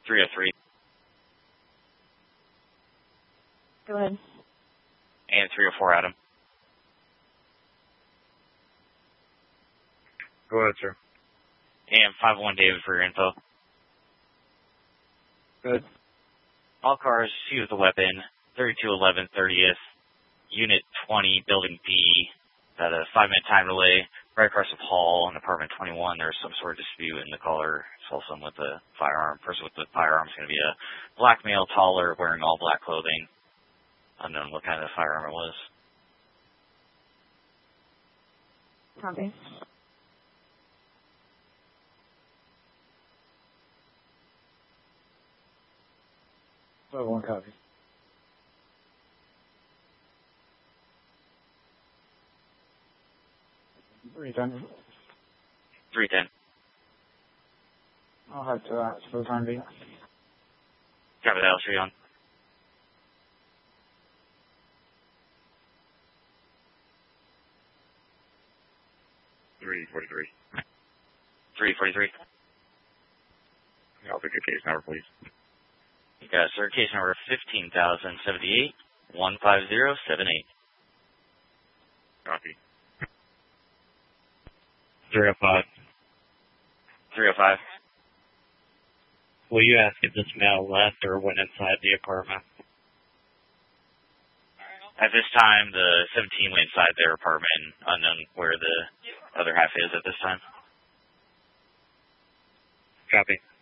303. Go ahead. And 304, Adam. Go ahead, sir. And 501, David, for your info. Good. All cars, see with the weapon, 3211 30th, Unit 20, Building B, at a 5-minute time delay, right across the hall in apartment 21. There's some sort of dispute, and the caller saw someone with a firearm. Person with the firearm is going to be a black male, taller, wearing all black clothing. Unknown what kind of firearm it was. Copy. One copy. 310. 310. I'll have to for the time being. Copy that, I'll show you on. $343. 343. I'll take a case number, please. You got it, sir. Case number 15078 15078. Copy. 305. 305. Will you ask if this male left or went inside the apartment? At this time, the 17 went inside their apartment, unknown where the other half is at this time. Copy.